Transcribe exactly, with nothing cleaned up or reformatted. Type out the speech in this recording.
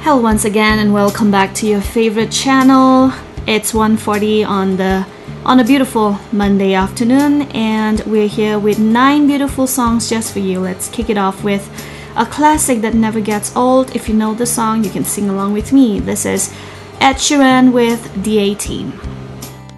Hello once again and welcome back to your favorite channel. It's one forty on the on a beautiful Monday afternoon and we're here with nine beautiful songs just for you. Let's kick it off with a classic that never gets old. If you know the song, you can sing along with me. This is Ed Sheeran with The A-Team.